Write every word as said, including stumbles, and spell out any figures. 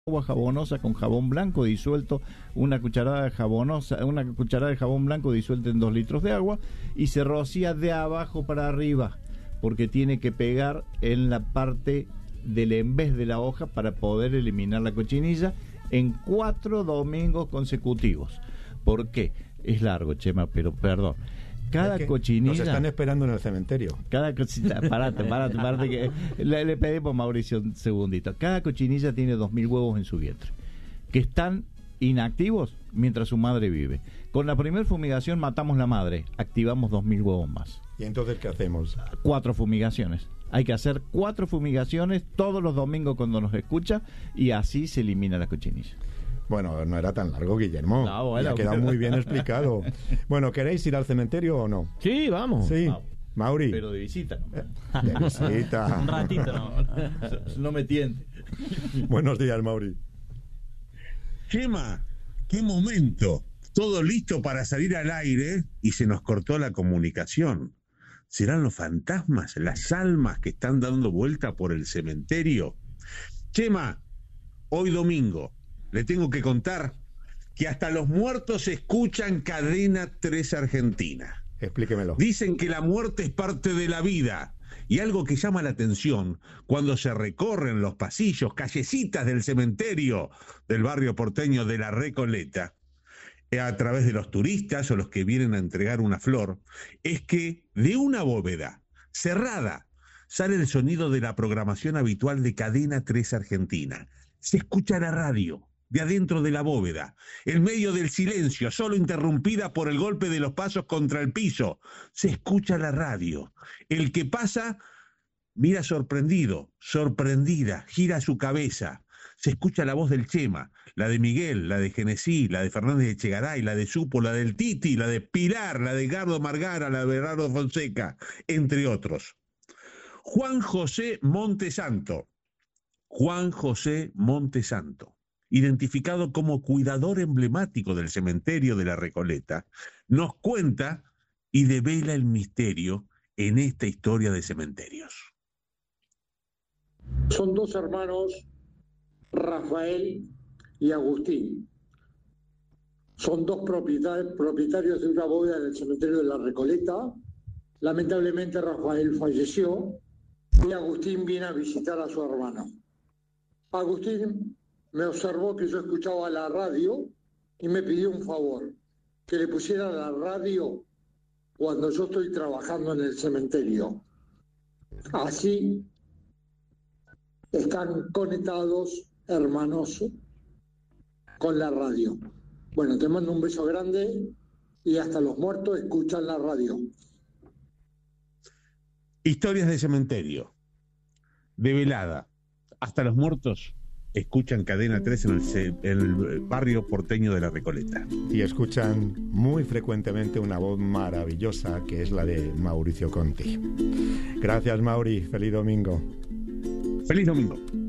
agua jabonosa con jabón blanco disuelto, una cucharada de jabonosa, una cucharada de jabón blanco disuelta en dos litros de agua, y se rocía de abajo para arriba, porque tiene que pegar en la parte del embés de la hoja para poder eliminar la cochinilla en cuatro domingos consecutivos. ¿Por qué? Es largo, Chema, pero perdón. Cada es que cochinilla... Nos están esperando en el cementerio. Cada cochinilla... Parate, parate, parate, que le, le pedimos a Mauricio un segundito. Cada cochinilla tiene dos mil huevos en su vientre, que están inactivos mientras su madre vive. Con la primera fumigación matamos la madre, activamos dos mil huevos más. ¿Y entonces qué hacemos? Cuatro fumigaciones. Hay que hacer cuatro fumigaciones todos los domingos cuando nos escucha, y así se elimina la cochinilla. Bueno, no era tan largo, Guillermo. No, bueno, ha quedado muy bien explicado. Bueno, ¿queréis ir al cementerio o no? Sí, vamos. Sí, Vamos. Mauri. Pero de visita, ¿no? Eh, de visita. Un ratito, ¿no? No me tiente. Buenos días, Mauri. Chema, qué momento. Todo listo para salir al aire y se nos cortó la comunicación. ¿Serán los fantasmas, las almas que están dando vuelta por el cementerio? Chema, hoy domingo le tengo que contar que hasta los muertos escuchan Cadena tres Argentina. Explíquemelo. Dicen que la muerte es parte de la vida. Y algo que llama la atención cuando se recorren los pasillos, callecitas del cementerio del barrio porteño de La Recoleta, a través de los turistas o los que vienen a entregar una flor, es que de una bóveda cerrada sale el sonido de la programación habitual de Cadena tres Argentina. Se escucha la radio de adentro de la bóveda, en medio del silencio, solo interrumpida por el golpe de los pasos contra el piso. Se escucha la radio. El que pasa mira sorprendido, sorprendida, gira su cabeza. Se escucha la voz del Chema, la de Miguel, la de Genesí, la de Fernández de Echegaray, la de Supo, la del Titi, la de Pilar, la de Gardo Margara, la de Bernardo Fonseca, entre otros. Juan José Montesanto, Juan José Montesanto, identificado como cuidador emblemático del cementerio de La Recoleta, nos cuenta y devela el misterio en esta historia de cementerios. Son dos hermanos, Rafael y Agustín. Son dos propietarios de una bóveda en el cementerio de La Recoleta. Lamentablemente Rafael falleció y Agustín viene a visitar a su hermano. Agustín me observó que yo escuchaba la radio y me pidió un favor, que le pusiera la radio cuando yo estoy trabajando en el cementerio. Así están conectados hermanos con la radio. Bueno, te mando un beso grande y hasta los muertos escuchan la radio. Historias de cementerio, de velada, hasta los muertos escuchan Cadena tres en el, en el barrio porteño de La Recoleta. Y escuchan muy frecuentemente una voz maravillosa que es la de Mauricio Conti. Gracias, Mauri. Feliz domingo. Feliz domingo.